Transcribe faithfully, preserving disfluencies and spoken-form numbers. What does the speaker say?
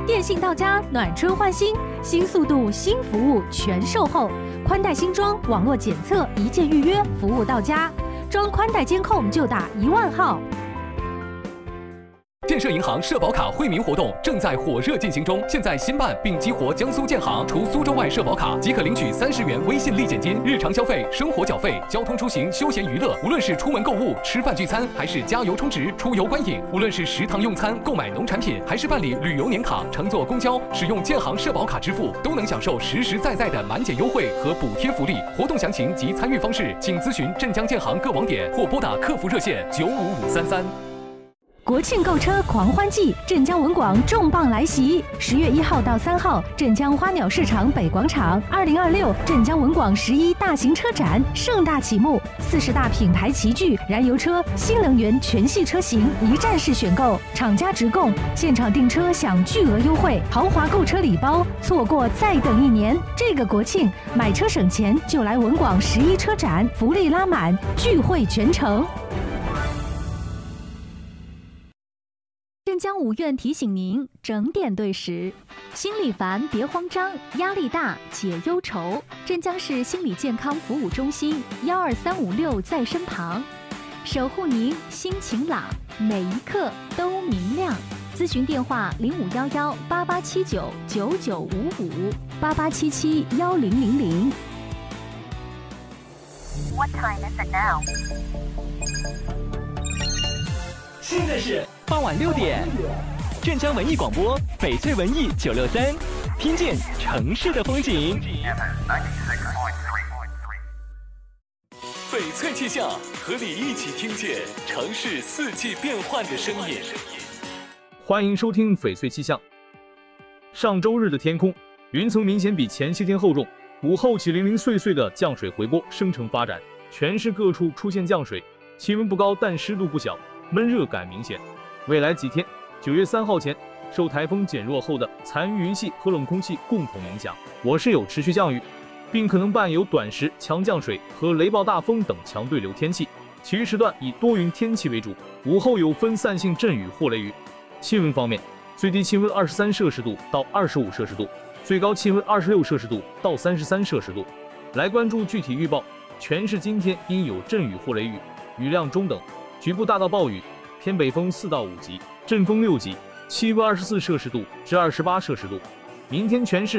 电信到家，暖春换新，新速度、新服务全售后，宽带新装，网络检测，一键预约，服务到家。装宽带监控就打一万号。 建设银行社保卡惠民活动正在火热进行中，现在新办并激活江苏建行，除苏州外社保卡即可领取三十元微信立减金，日常消费、生活缴费、交通出行、休闲娱乐，无论是出门购物、吃饭聚餐，还是加油充值、出游观影，无论是食堂用餐、购买农产品，还是办理旅游年卡、乘坐公交，使用建行社保卡支付，都能享受实实在在的满减优惠和补贴福利。活动详情及参与方式，请咨询镇江建行各网点或拨打客服热线九五五三三。 国庆购车狂欢季，镇江文广重磅来袭！十月一号到三号，镇江花鸟市场北广场，二零二六镇江文广十一大型车展盛大启幕，四十大品牌齐聚，燃油车、新能源全系车型一站式选购，厂家直供，现场订车享巨额优惠，豪华购车礼包，错过再等一年。这个国庆买车省钱就来文广十一车展，福利拉满，聚会全城。镇江五院提醒您整点对时，心里烦别慌张，压力大解忧愁。镇江市心理健康服务中心幺二三五六在身旁，守护您心晴朗，每一刻都明亮。咨询电话零五幺幺八八七九九九五五八八七七幺零零零。 What time is it now? 现在是傍晚六点，镇江文艺广播翡翠文艺九六三，听见城市的风景。 翡翠气象，和你一起听见城市四季变换的声音。 欢迎收听翡翠气象。上周日的天空，云层明显比前些天厚重，午后起零零碎碎的降水回波生成发展，全市各处出现降水，气温不高，但湿度不小，闷热感明显。未来几天，九月三号前，受台风减弱后的残余云系和冷空气共同影响，我市有持续降雨，并可能伴有短时强降水和雷暴大风等强对流天气。其余时段以多云天气为主，午后有分散性阵雨或雷雨。气温方面，最低气温二十三摄氏度到二十五摄氏度，最高气温二十六摄氏度到三十三摄氏度。来关注具体预报，全市今天应有阵雨或雷雨，雨量中等，局部大到暴雨，偏北风四到五级，阵风六级，气温二十四摄氏度至二十八摄氏度。明天全市